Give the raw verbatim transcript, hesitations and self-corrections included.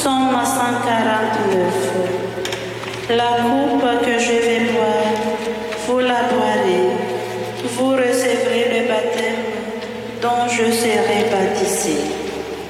Somme cent quarante-neuf. La coupe que je vais boire, vous la boirez. Vous recevrez le baptême dont je serai baptisé.